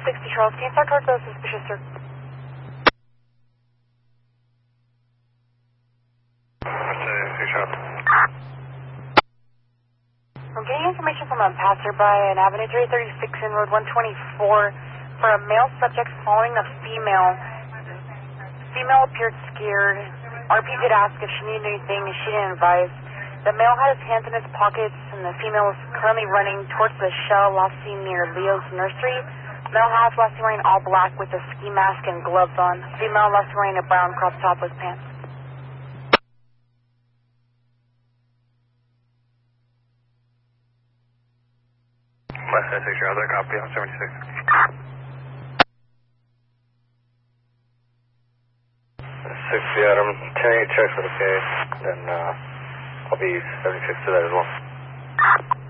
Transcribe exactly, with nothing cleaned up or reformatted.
sixty Charles, can you start towards the suspicious sir? I'm getting information from a passerby on Avenue three thirty-six and Road one twenty-four for a male subject following a female. Female appeared scared. R P did ask if she needed anything, and she didn't advise. The male had his hands in his pockets, and the female was currently running towards the Shell Lassie near Leo's nursery. Male has Lassie wearing all black with a ski mask and gloves on. Female Lassie wearing a brown crop top with pants. West side six, other copy on seventy-six. sixty Adam, ten eight checks for the case, then uh, I'll be seventy-six to that as well.